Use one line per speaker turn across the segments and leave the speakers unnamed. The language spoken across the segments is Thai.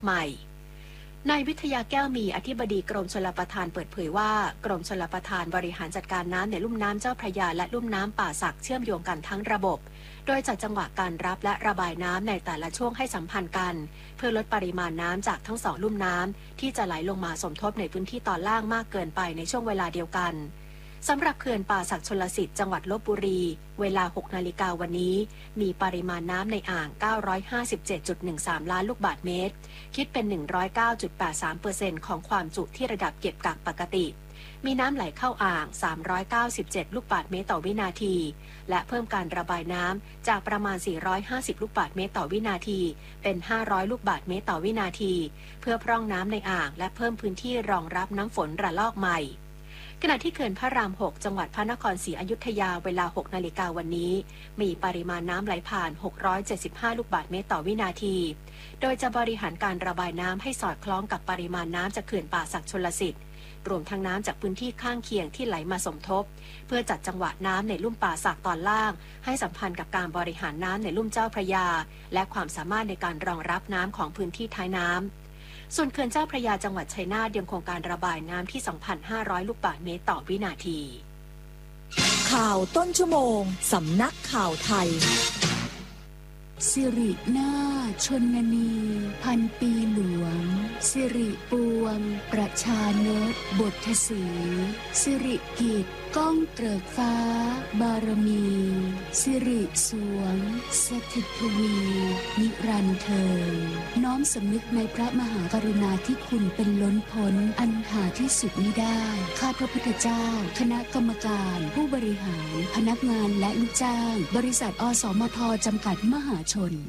ใหม่นายวิทยาแก้วมีอธิบดีกรมชลประทานเปิดเผยว่ากรมชลประทานบริหารจัดการน้ำในลุ่มน้ำเจ้าพระยาและลุ่มน้ำป่าสักเชื่อมโยงกันทั้งระบบโดยจัดจังหวะการรับและระบายน้ำในแต่ละช่วงให้สัมพันธ์กันเพื่อลดปริมาณน้ำจากทั้งสองลุ่มน้ำที่จะไหลลงมาสมทบในพื้นที่ตอนล่างมากเกินไปในช่วงเวลาเดียวกันสำหรับเขื่อนป่าสักชลสิทธิ์จังหวัดลพบุรีเวลา 6 นาฬิกาวันนี้มีปริมาณน้ำในอ่าง 957.13 ล้านลูกบาศก์เมตรคิดเป็น 109.83% ของความจุที่ระดับเก็บกักปกติมีน้ำไหลเข้าอ่าง 397 ลูกบาศก์เมตรต่อวินาทีและเพิ่มการระบายน้ำจากประมาณ 450 ลูกบาศก์เมตรต่อวินาทีเป็น 500 ลูกบาศก์เมตรต่อวินาทีเพื่อพร่องน้ำในอ่างและเพิ่มพื้นที่รองรับน้ำฝนระลอกใหม่ขณะที่เขื่อนพระราม 6 จังหวัดพระนครศรีอยุธยาเวลา 6 นาฬิกาวันนี้มีปริมาณน้ำไหลผ่าน 675 ลูกบาศก์เมตรต่อวินาทีโดยจะบริหารการระบายน้ำให้สอดคล้องกับปริมาณน้ำจากเขื่อนป่าสักชลสิทธิ์รวมทั้งน้ำจากพื้นที่ข้างเคียงที่ไหลมาสมทบเพื่อจัดจังหวะน้ำในลุ่มป่าสักตอนล่างให้สัมพันธ์กับการบริหารน้ำในลุ่มเจ้าพระยาและความสามารถในการรองรับน้ำของพื้นที่ท้ายน้ำส่วนเขื่อนเจ้าพระยาจังหวัดชัยนาทยังคงการระบายน้ำที่ 2,500 ลูกบาศก์เมตรต่อวินาที
ข่าวต้นชั่วโมงสำนักข่าวไทย
สิรินาถชนนีพันปีหลวงสิริปวงประชานตบทสีสิริกิจก้องเกริกฟ้าบารมีสิริสวงสถิตทวีนิรันดร์เทินน้อมสำนึกในพระมหากรุณาธิคุณเป็นล้นพ้นอันหาที่สุดมิได้ข้าพระพุทธเจ้าคณะกรรมการผู้บริหารพนักงานและลูกจ้างบริษัทอสมทจำกัดมหาชน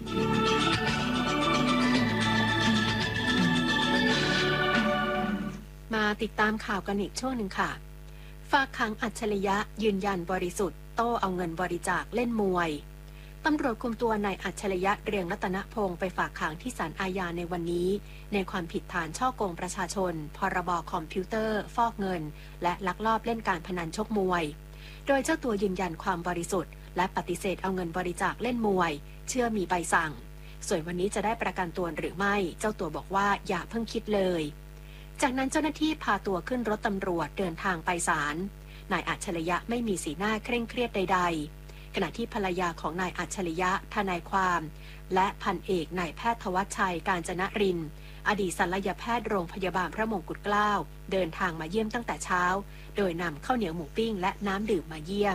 มาติดตามข่าวกันอีกช่วงหนึ่งค่ะฝากขังอัจฉริยะยืนยันบริสุทธิ์โต้เอาเงินบริจาคเล่นมวยตำรวจคุมตัวนายอัจฉริยะเรืองรัตนพงศ์ไปฝากขังที่ศาลอาญาในวันนี้ในความผิดฐานฉ้อโกงประชาชนพรบคอมพิวเตอร์ฟอกเงินและลักลอบเล่นการพนันชกมวยโดยเจ้าตัวยืนยันความบริสุทธิ์และปฏิเสธเอาเงินบริจาคเล่นมวยเชื่อมีใบสั่งส่วนวันนี้จะได้ประกันตัวหรือไม่เจ้าตัวบอกว่าอย่าเพิ่งคิดเลยจากนั้นเจ้าหน้าที่พาตัวขึ้นรถตำรวจเดินทางไปศาลนายอัจฉริยะไม่มีสีหน้าเคร่งเครียดใดๆขณะที่ภรรยาของนายอัจฉริยะทนายความและพันเอกนายแพทย์ทวัชชัยกาญจนรินทร์อดีตศัลยแพทย์โรงพยาบาลพระมงกุฎเกล้าเดินทางมาเยี่ยมตั้งแต่เช้าโดยนำข้าวเหนียวหมูปิ้งและน้ำดื่มมาเยี่ยม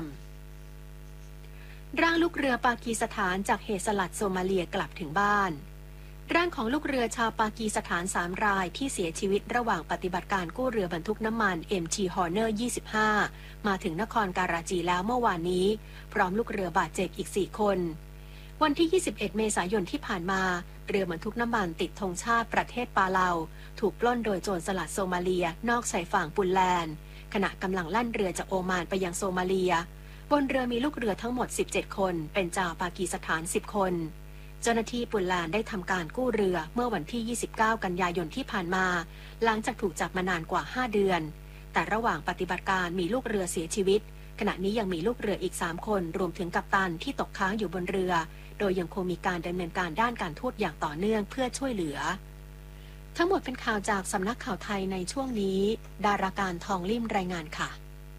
ร่างลูกเรือปากีสถานจากเหตุสลัดโซมาเลียกลับถึงบ้านร่างของลูกเรือชาวปากีสถาน3รายที่เสียชีวิตระหว่างปฏิบัติการกู้เรือบรรทุกน้ำมัน MT Horner 25มาถึงนครการาจีแล้วเมื่อวานนี้พร้อมลูกเรือบาดเจ็บอีก4คนวันที่21เมษายนที่ผ่านมาเรือบรรทุกน้ำมันติดธงชาติประเทศปาเลาถูกปล้นโดยโจรสลัดโซมาเลียนอกชายฝั่งปุนแลนด์ขณะกำลังลั่นเรือจากโอมานไปยังโซมาเลียบนเรือมีลูกเรือทั้งหมด17คนเป็นชาวปากีสถาน10คนเจ้าหน้าที่ปุนแลนด์ได้ทำการกู้เรือเมื่อวันที่29กันยายนที่ผ่านมาหลังจากถูกจับมานานกว่า5เดือนแต่ระหว่างปฏิบัติการมีลูกเรือเสียชีวิตขณะนี้ยังมีลูกเรืออีก3คนรวมถึงกัปตันที่ตกค้างอยู่บนเรือโดยยังคงมีการดำเนินการด้านการทูตอย่างต่อเนื่องเพื่อช่วยเหลือทั้งหมดเป็นข่าวจากสำนักข่าวไทยในช่วงนี้ดาราการทองลิ่มรายงานค่ะ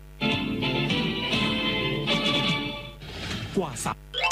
กว่าสับ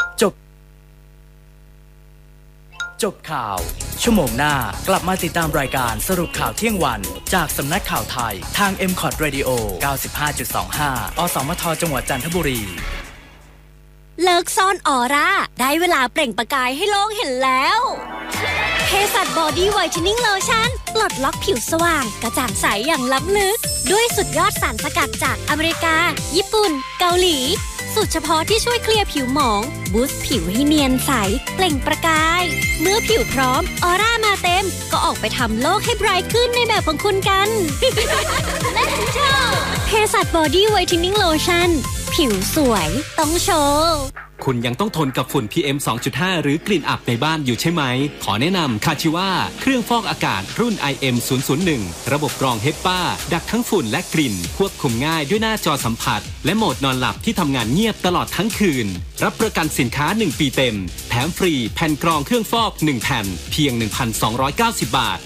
จบข่าวชั่วโมงหน้ากลับมาติดตามรายการสรุปข่าวเที่ยงวันจากสำนักข่าวไทยทาง MCOT Radio 95.25 อสมทจังหวัดจันทบุรี
เลิกซ่อนออร่าได้เวลาเปล่งประกายให้โลกเห็นแล้วเภสัชบอดี้ไวท์เทนนิ่งโลชั่นปลดล็อกผิวสว่างกระจ่างใสอย่างล้ำลึกด้วยสุดยอดสารสกัดจากอเมริกาญี่ปุ่นเกาหลีสูตรเฉพาะที่ช่วยเคลียร์ผิวหมองบูสต์ผิวให้เนียนใสเปล่งประกายเมื่อผิวพร้อมออร่ามาเต็มก็ออกไปทำโลกให้ไบรท์ขึ้นในแบบของคุณกัน Let's show เภสัชบอดี้ไวท์เทนนิ่งโลชั่นผิวสวยต้องโชว์
คุณยังต้องทนกับฝุ่น PM 2.5 หรือกลิ่นอับในบ้านอยู่ใช่ไหมขอแนะนำคาชิว่าเครื่องฟอกอากาศรุ่น IM 001ระบบกรองHEPAดักทั้งฝุ่นและกลิ่นควบคุมง่ายด้วยหน้าจอสัมผัสและโหมดนอนหลับที่ทำงานเงียบตลอดทั้งคืนรับประกันสินค้า1 ปีเต็มแถมฟรีแผ่นกรองเครื่องฟอก1 แผ่นเพียง 1,290 บาท